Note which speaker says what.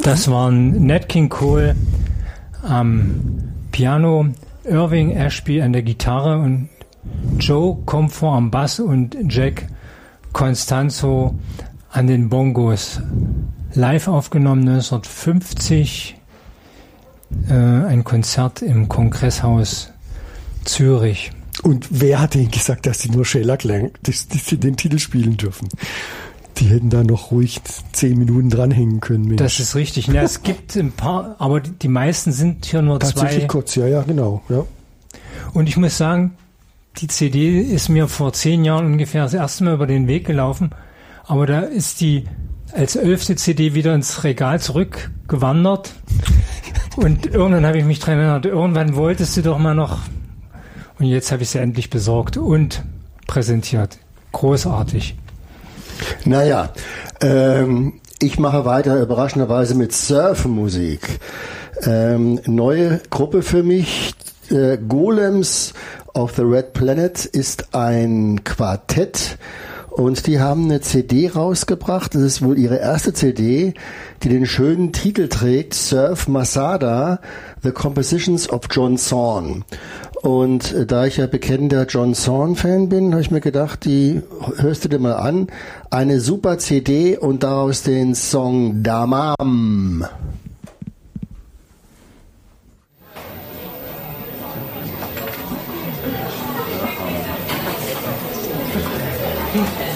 Speaker 1: Das waren Nat King Cole am Piano, Irving Ashby an der Gitarre und Joe Comfort am Bass und Jack Constanzo an den Bongos. Live aufgenommen 1950, ein Konzert im Kongresshaus Zürich.
Speaker 2: Und wer hat ihnen gesagt, dass sie nur Shellac Lang den Titel spielen dürfen? Die hätten da noch ruhig 10 Minuten dranhängen können. Mensch.
Speaker 1: Das ist richtig. Ja, es gibt ein paar, aber die meisten sind hier nur
Speaker 2: tatsächlich
Speaker 1: 2.
Speaker 2: Kurz, ja, genau. Ja.
Speaker 1: Und ich muss sagen, die CD ist mir vor 10 Jahren ungefähr das erste Mal über den Weg gelaufen. Aber da ist die als 11. CD wieder ins Regal zurückgewandert. Und irgendwann habe ich mich dran erinnert, irgendwann wolltest du doch mal noch. Und jetzt habe ich sie endlich besorgt und präsentiert. Großartig.
Speaker 3: Naja, ich mache weiter überraschenderweise mit Surfmusik. Neue Gruppe für mich, Golems of the Red Planet ist ein Quartett und die haben eine CD rausgebracht. Das ist wohl ihre erste CD, die den schönen Titel trägt, Surf Masada, The Compositions of John Zorn. Und da ich ja bekennender John Zorn-Fan bin, habe ich mir gedacht, die hörst du dir mal an. Eine super CD und daraus den Song Damam.
Speaker 4: Hm.